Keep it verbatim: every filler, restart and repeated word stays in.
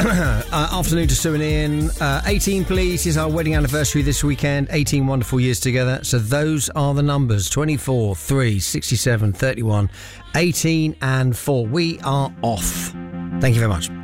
uh, afternoon to Sue and Ian. Uh, eighteen, please, is our wedding anniversary this weekend. eighteen wonderful years together. So those are the numbers. twenty-four, three, sixty-seven, thirty-one, eighteen and four. We are off. Thank you very much.